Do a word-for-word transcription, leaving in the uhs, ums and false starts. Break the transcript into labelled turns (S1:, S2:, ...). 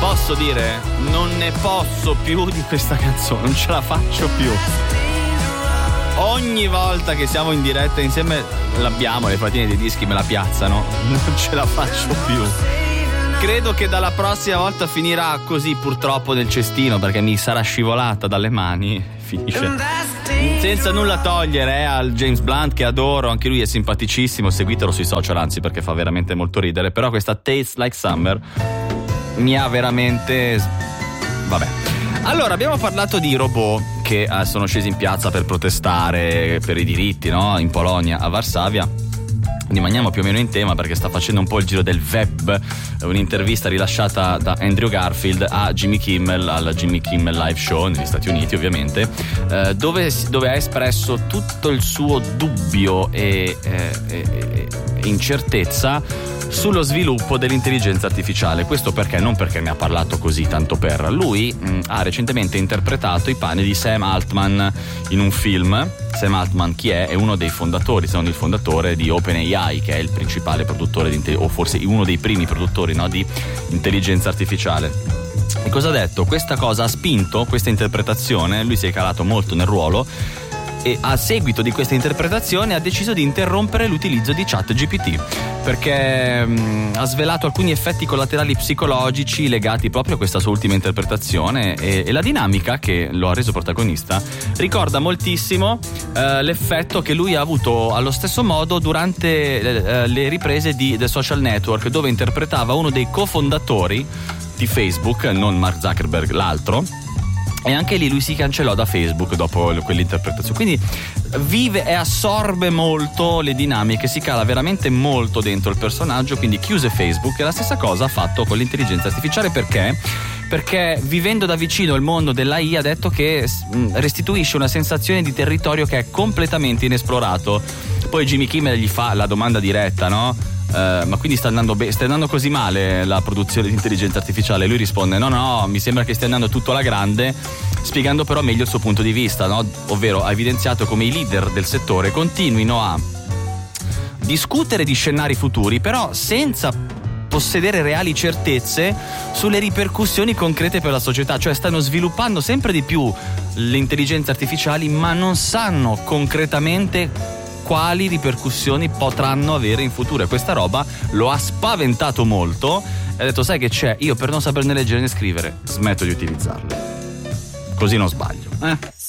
S1: Posso dire, non ne posso più di questa canzone, non ce la faccio più. Ogni volta che siamo in diretta insieme l'abbiamo, le platine dei dischi me la piazzano, non ce la faccio più. Credo che dalla prossima volta finirà così, purtroppo, nel cestino, perché mi sarà scivolata dalle mani. Finisce. Senza nulla togliere eh, al James Blunt, che adoro, anche lui è simpaticissimo, seguitelo sui social, anzi, perché fa veramente molto ridere. Però questa Tastes Like Summer mi ha veramente... vabbè. Allora, abbiamo parlato di robot che eh, sono scesi in piazza per protestare per i diritti, no? In Polonia, a Varsavia. Rimaniamo più o meno in tema perché sta facendo un po' il giro del web un'intervista rilasciata da Andrew Garfield a Jimmy Kimmel, al Jimmy Kimmel Live Show negli Stati Uniti, ovviamente, eh, dove, dove ha espresso tutto il suo dubbio e, e, e, e incertezza sullo sviluppo dell'intelligenza artificiale. Questo perché? Non perché ne ha parlato così tanto per. Lui mh, ha recentemente interpretato i panni di Sam Altman in un film. Sam Altman chi è? È uno dei fondatori, se non il fondatore di OpenAI, che è il principale produttore di, o forse uno dei primi produttori, no, di intelligenza artificiale. E cosa ha detto? Questa cosa ha spinto, questa interpretazione, lui si è calato molto nel ruolo, e a seguito di questa interpretazione ha deciso di interrompere l'utilizzo di ChatGPT, perché mh, ha svelato alcuni effetti collaterali psicologici legati proprio a questa sua ultima interpretazione, e, e la dinamica che lo ha reso protagonista ricorda moltissimo eh, l'effetto che lui ha avuto allo stesso modo durante eh, le riprese di The Social Network, dove interpretava uno dei cofondatori di Facebook, non Mark Zuckerberg, l'altro. E anche lì lui si cancellò da Facebook dopo quell'interpretazione. Quindi vive e assorbe molto le dinamiche, si cala veramente molto dentro il personaggio, quindi chiuse Facebook. E la stessa cosa ha fatto con l'intelligenza artificiale. Perché? Perché vivendo da vicino il mondo dell'A I ha detto che restituisce una sensazione di territorio che è completamente inesplorato. Poi Jimmy Kimmel gli fa la domanda diretta, no? Uh, ma quindi sta andando, be- sta andando così male la produzione di intelligenza artificiale? Lui risponde no no, mi sembra che stia andando tutto alla grande, spiegando però meglio il suo punto di vista, no? Ovvero ha evidenziato come i leader del settore continuino a discutere di scenari futuri, però senza possedere reali certezze sulle ripercussioni concrete per la società. Cioè stanno sviluppando sempre di più le intelligenze artificiali, ma non sanno concretamente quali ripercussioni potranno avere in futuro, e questa roba lo ha spaventato molto e ha detto sai che c'è, io per non saperne leggere né scrivere smetto di utilizzarle, così non sbaglio, eh?